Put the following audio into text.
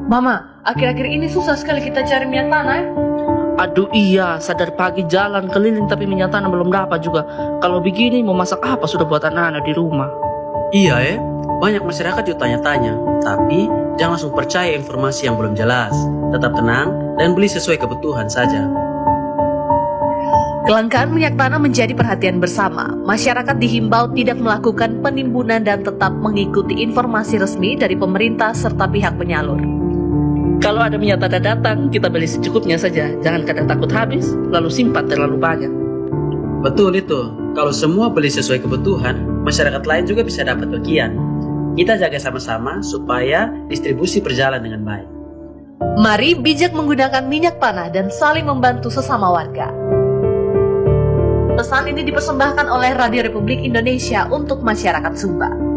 Mama, akhir-akhir ini susah sekali kita cari minyak tanah. Aduh iya, sadar pagi jalan keliling tapi minyak tanah belum dapat juga. Kalau begini mau masak apa sudah buat anak-anak di rumah? Iya banyak masyarakat juga tanya-tanya. Tapi jangan langsung percaya informasi yang belum jelas. Tetap tenang dan beli sesuai kebutuhan saja. Kelangkaan minyak tanah menjadi perhatian bersama. Masyarakat dihimbau tidak melakukan penimbunan dan tetap mengikuti informasi resmi dari pemerintah serta pihak penyalur. Kalau ada minyak tanah datang, kita beli secukupnya saja. Jangan kadang takut habis, lalu simpan terlalu banyak. Betul itu. Kalau semua beli sesuai kebutuhan, masyarakat lain juga bisa dapat bagian. Kita jaga sama-sama supaya distribusi berjalan dengan baik. Mari bijak menggunakan minyak tanah dan saling membantu sesama warga. Pesan ini dipersembahkan oleh Radio Republik Indonesia untuk masyarakat Sumba.